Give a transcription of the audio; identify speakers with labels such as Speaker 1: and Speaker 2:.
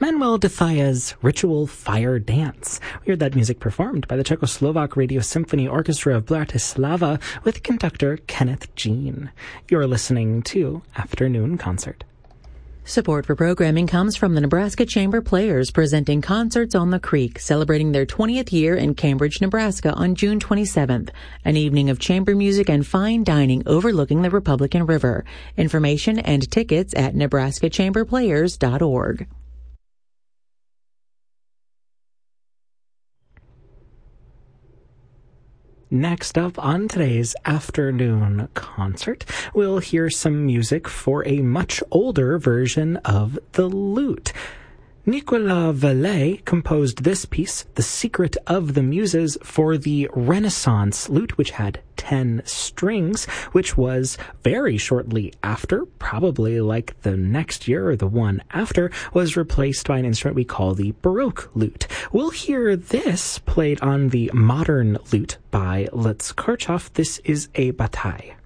Speaker 1: Manuel de Falla's Ritual Fire Dance. We heard that music performed by the Czechoslovak Radio Symphony Orchestra of Bratislava with conductor Kenneth Jean. You're listening to Afternoon Concert.
Speaker 2: Support for programming comes from the Nebraska Chamber Players, presenting Concerts on the Creek, celebrating their 20th year in Cambridge, Nebraska on June 27th. An evening of chamber music and fine dining overlooking the Republican River. Information and tickets at nebraskachamberplayers.org.
Speaker 1: Next up on today's Afternoon Concert, we'll hear some music for a much older version of the lute. Nicolas Velay composed this piece, The Secret of the Muses, for the Renaissance lute, which had 10 strings, which was very shortly after, probably like the next year or the one after, was replaced by an instrument we call the Baroque lute. We'll hear this played on the modern lute by Lutz Kirchhoff. This is a bataille.